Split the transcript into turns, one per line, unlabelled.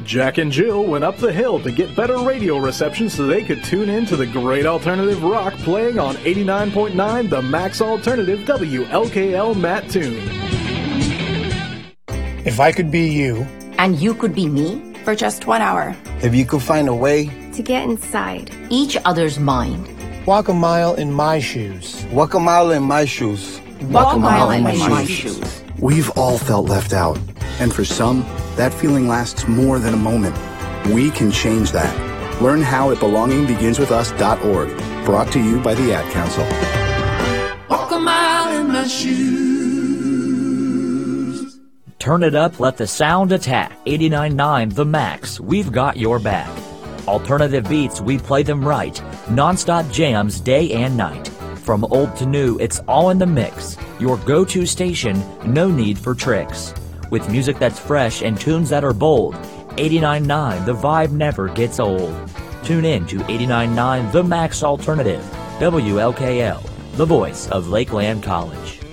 Jack and Jill went up the hill to get better radio reception so they could tune in to the great alternative rock playing on 89.9 The Max Alternative WLKL Mattoon.
If I could be you.
And you could be me?
For just 1 hour.
If you could find a way
to get inside
each other's mind.
Walk a mile in my shoes.
Walk a mile in my shoes.
Walk a mile in my shoes.
We've all felt left out. And for some, that feeling lasts more than a moment. We can change that. Learn how at belongingbeginswithus.org. Brought to you by the Ad Council.
Walk a mile in my shoes.
Turn it up, let the sound attack. 89.9 The Max, we've got your back. Alternative beats, we play them right. Non-stop jams day and night. From old to new, it's all in the mix. Your go-to station, no need for tricks. With music that's fresh and tunes that are bold, 89.9 The vibe never gets old. Tune in to 89.9 The Max Alternative, WLKL, the voice of Lakeland College.